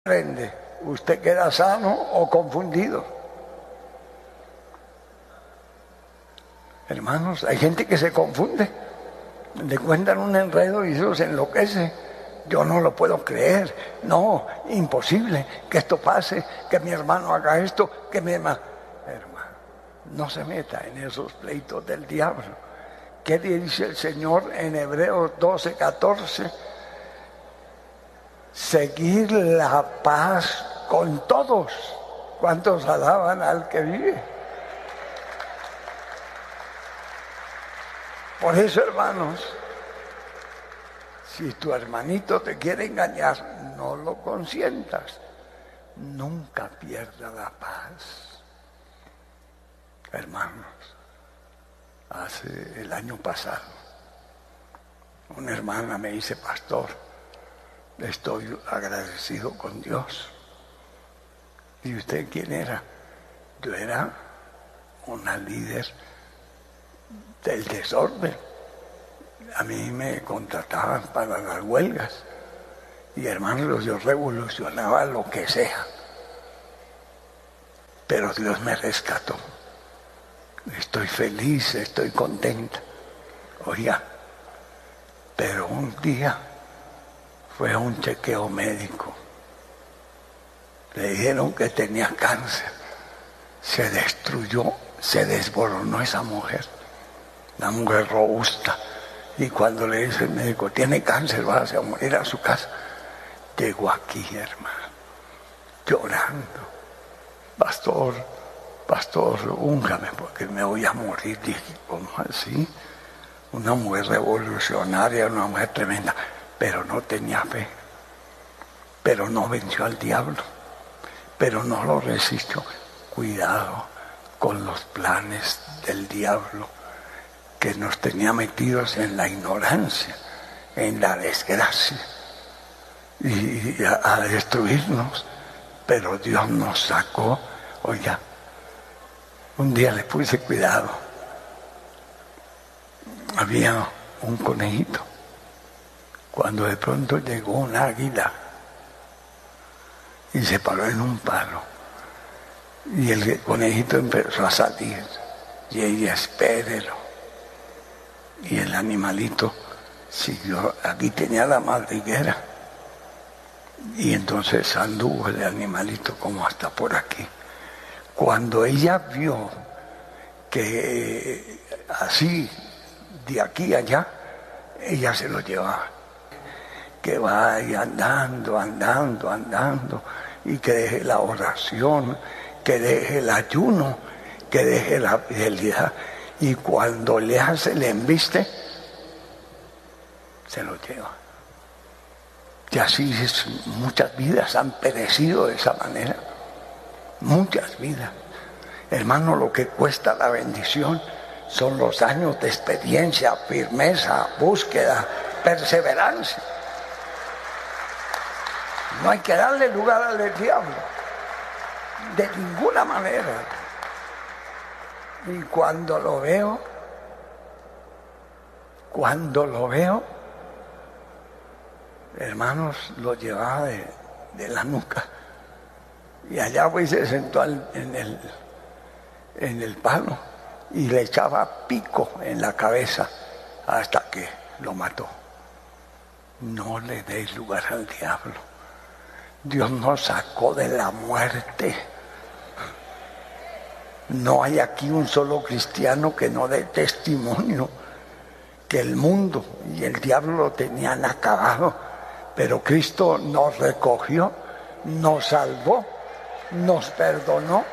aprende, usted queda sano o confundido. Hermanos, hay gente que se confunde, le cuentan un enredo y eso se enloquece. Yo no lo puedo creer, no, imposible que esto pase, que mi hermano haga esto, que mi hermano... Hermano, no se meta en esos pleitos del diablo. ¿Qué dice el Señor en Hebreos 12:14? Seguir la paz con todos. ¿Cuántos alaban al que vive? Por eso, hermanos, si tu hermanito te quiere engañar, no lo consientas. Nunca pierda la paz. Hermanos, hace el año pasado, una hermana me dice: pastor, estoy agradecido con Dios. ¿Y usted quién era? Yo era una líder del desorden. A mí me contrataban para las huelgas. Y hermanos, yo revolucionaba lo que sea. Pero Dios me rescató. Estoy feliz, estoy contenta. Oiga, pero un día fue a un chequeo médico. Le dijeron que tenía cáncer. Se destruyó, se desboronó esa mujer. Una mujer robusta. Y cuando le dice el médico: tiene cáncer, va a morir a su casa. Llegó aquí, hermano, llorando: pastor, úngame porque me voy a morir. Dije: ¿cómo así? Una mujer revolucionaria, una mujer tremenda, pero no tenía fe, pero no venció al diablo, pero no lo resistió. Cuidado con los planes del diablo, que nos tenía metidos en la ignorancia, en la desgracia, y a destruirnos. Pero Dios nos sacó. Oiga, un día le puse cuidado. Había un conejito. Cuando de pronto llegó un águila y se paró en un palo, y el conejito empezó a salir, y ella: espérelo. Y el animalito siguió. Aquí tenía la madriguera, y entonces anduvo el animalito como hasta por aquí. Cuando ella vio que así, de aquí a allá, ella se lo llevaba. Que vaya andando, y que deje la oración, que deje el ayuno, que deje la fidelidad. Y cuando le hace el embiste, se lo lleva. Y así muchas vidas han perecido de esa manera. Muchas vidas. Hermano, lo que cuesta la bendición son los años de experiencia, firmeza, búsqueda, perseverancia. No hay que darle lugar al diablo, de ninguna manera. Y cuando lo veo, hermanos, lo llevaba de la nuca. Y allá pues se sentó en el palo y le echaba pico en la cabeza hasta que lo mató. No le deis lugar al diablo. Dios nos sacó de la muerte. No hay aquí un solo cristiano que no dé testimonio que el mundo y el diablo lo tenían acabado, pero Cristo nos recogió, nos salvó, nos perdonó.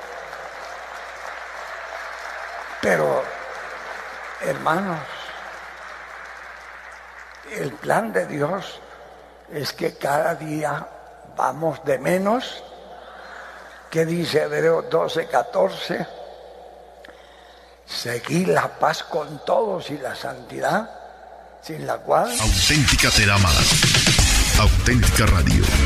Pero, hermanos, el plan de Dios es que cada día vamos de menos. ¿Qué dice Hebreos 12:14? Seguir la paz con todos y la santidad, sin la cual... Auténtica te da más. Auténtica Radio.